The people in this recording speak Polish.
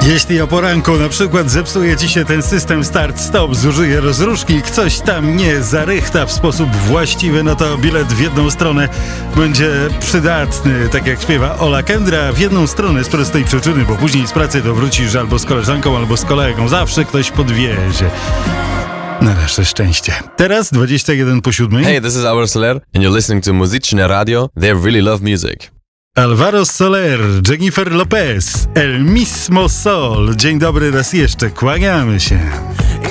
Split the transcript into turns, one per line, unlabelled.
Jeśli o poranku na przykład zepsuje ci się ten system start-stop, zużyje rozrusznik, coś tam nie zarychta w sposób właściwy, no to bilet w jedną stronę będzie przydatny, tak jak śpiewa Ola Kendra, w jedną stronę z prostej przyczyny, bo później z pracy to wrócisz albo z koleżanką, albo z kolegą, zawsze ktoś podwiezie. Na nasze szczęście. Teraz 7:21.
Hey, this is Álvaro Soler and you're listening to Muzyczne Radio. They really love music.
Álvaro Soler, Jennifer Lopez, El Mismo Sol. Dzień dobry raz jeszcze, kłaniamy się.